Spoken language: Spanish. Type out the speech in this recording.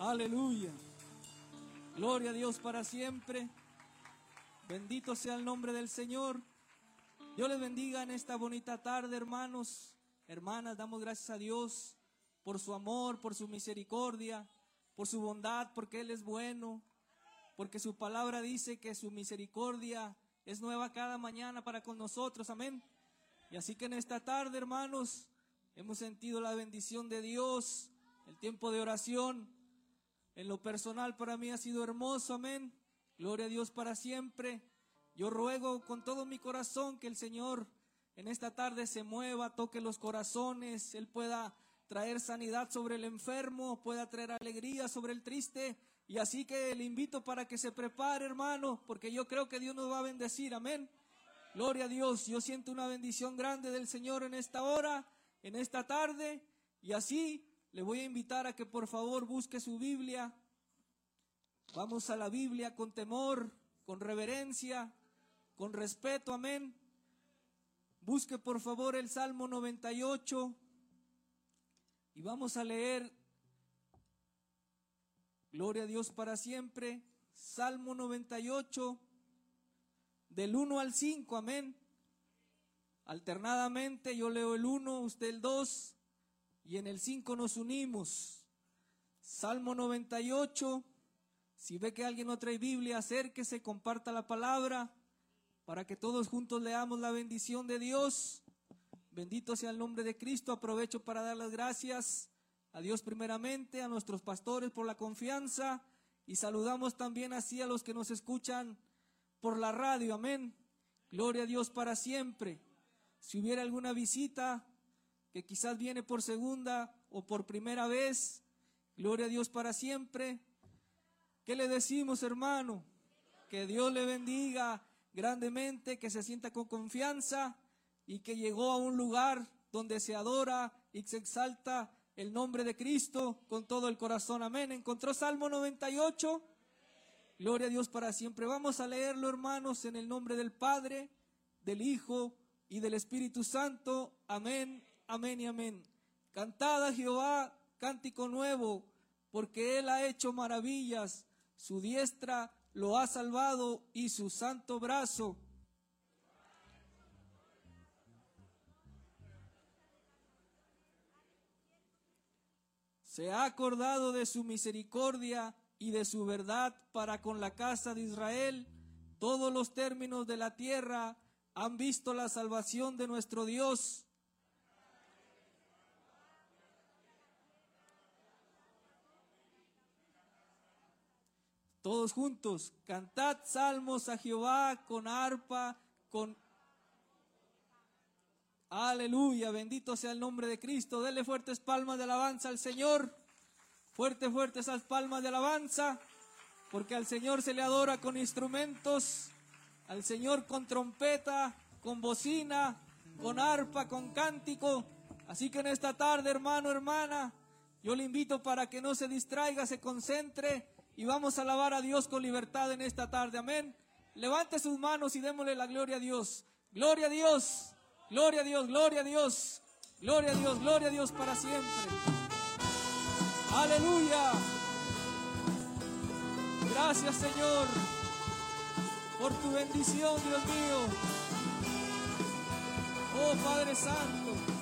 Aleluya. Gloria a Dios para siempre. Bendito sea el nombre del Señor. Dios les bendiga en esta bonita tarde, hermanos, hermanas. Damos gracias a Dios por su amor, por su misericordia, por su bondad, porque Él es bueno, porque su palabra dice que su misericordia es nueva cada mañana para con nosotros. Amén. Y así que en esta tarde, hermanos, hemos sentido la bendición de Dios, el tiempo de oración. En lo personal para mí ha sido hermoso, amén. Gloria a Dios para siempre. Yo ruego con todo mi corazón que el Señor en esta tarde se mueva, toque los corazones, Él pueda traer sanidad sobre el enfermo, pueda traer alegría sobre el triste. Y así que le invito para que se prepare, hermano, porque yo creo que Dios nos va a bendecir, amén. Gloria a Dios. Yo siento una bendición grande del Señor en esta hora, en esta tarde, y así le voy a invitar a que por favor busque su Biblia. Vamos a la Biblia con temor, con reverencia, con respeto, amén. Busque por favor el Salmo 98 y vamos a leer, gloria a Dios para siempre, Salmo 98, del 1 al 5, amén. Alternadamente yo leo el 1, usted el 2. Y en el 5 nos unimos. Salmo 98. Si ve que alguien no trae Biblia, acérquese, comparta la palabra para que todos juntos leamos la bendición de Dios. Bendito sea el nombre de Cristo. Aprovecho para dar las gracias a Dios primeramente, a nuestros pastores por la confianza, y saludamos también así a los que nos escuchan por la radio. Amén. Gloria a Dios para siempre. Si hubiera alguna visita que quizás viene por segunda o por primera vez, gloria a Dios para siempre. ¿Qué le decimos, hermano? Que Dios le bendiga grandemente, que se sienta con confianza y que llegó a un lugar donde se adora y se exalta el nombre de Cristo con todo el corazón. Amén. ¿Encontró Salmo 98? Gloria a Dios para siempre. Vamos a leerlo, hermanos, en el nombre del Padre, del Hijo y del Espíritu Santo. Amén. Amén y amén. Cantad a Jehová cántico nuevo, porque Él ha hecho maravillas. Su diestra lo ha salvado y su santo brazo. Se ha acordado de su misericordia y de su verdad para con la casa de Israel. Todos los términos de la tierra han visto la salvación de nuestro Dios. Todos juntos, cantad salmos a Jehová con arpa, con... Aleluya, bendito sea el nombre de Cristo. Dele fuertes palmas de alabanza al Señor. Fuerte esas palmas de alabanza, porque al Señor se le adora con instrumentos, al Señor con trompeta, con bocina, con arpa, con cántico. Así que en esta tarde, hermano, hermana, yo le invito para que no se distraiga, se concentre. Y vamos a alabar a Dios con libertad en esta tarde, amén. Levante sus manos y démosle la gloria a Dios. Gloria a Dios, gloria a Dios, gloria a Dios, gloria a Dios, gloria a Dios para siempre. Aleluya. Gracias, Señor, por tu bendición, Dios mío. Oh Padre Santo.